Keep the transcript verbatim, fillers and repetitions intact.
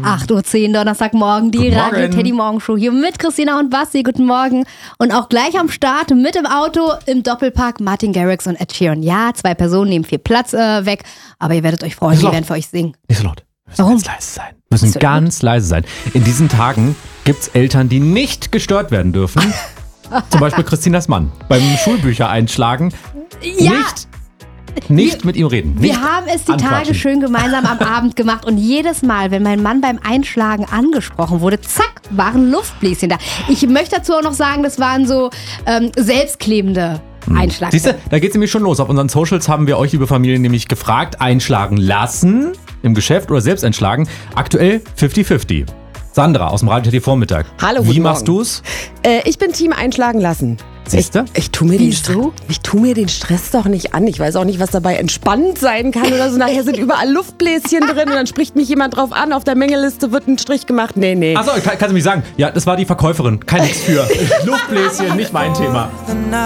acht Uhr zehn Donnerstagmorgen, die Radio Teddy Morgenshow hier mit Christina und Basti. Guten Morgen. Und auch gleich am Start mit im Auto im Doppelpark Martin Garrix und Ed Sheeran. Ja, zwei Personen nehmen viel Platz äh, weg, aber ihr werdet euch freuen, die werden für euch singen. Nicht so laut. Wir müssen Warum? ganz leise sein. Wir müssen ganz leise sein. In diesen Tagen gibt's Eltern, die nicht gestört werden dürfen. Zum Beispiel Christinas Mann. Beim Schulbücher einschlagen. Ja. Nicht Nicht wir, mit ihm reden. Nicht wir haben es die anquatschen. Tage schön gemeinsam am Abend gemacht und jedes Mal, wenn mein Mann beim Einschlagen angesprochen wurde, zack, waren Luftbläschen da. Ich möchte dazu auch noch sagen, das waren so ähm, selbstklebende Einschlag. Siehst du, da geht's nämlich schon los. Auf unseren Socials haben wir euch, liebe Familie, nämlich gefragt, einschlagen lassen im Geschäft oder selbst einschlagen. Aktuell fünfzig fünfzig. Sandra aus dem Radio T V Vormittag. Hallo, Wie guten machst Morgen. du's? Äh, ich bin Team einschlagen lassen. Siehst du? Ich, ich, tu mir den Wieso? Stress, ich tu mir den Stress doch nicht an. Ich weiß auch nicht, was dabei entspannend sein kann oder so. Nachher sind überall Luftbläschen drin und dann spricht mich jemand drauf an. Auf der Mengeliste wird ein Strich gemacht. Nee, nee. Achso, kann, kannst du mich sagen? Ja, das war die Verkäuferin. Kein Nix für. Luftbläschen, nicht mein Thema.